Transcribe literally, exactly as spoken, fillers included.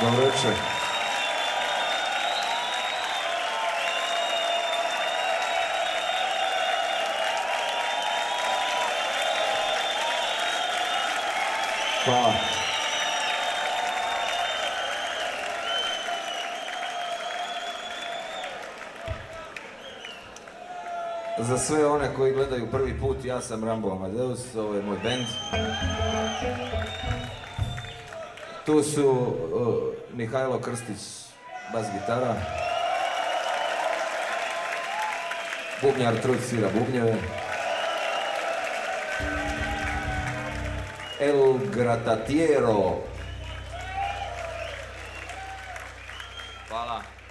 Dobro večer. Hvala. Za sve one koji gledaju prvi put, ja sam Rambo Amadeus, ovo je moj bend. Tu su uh, Mihajlo Krstić, bas gitara. Bubnjar Trud svira bubnjeve. El Gratatiero. Hvala.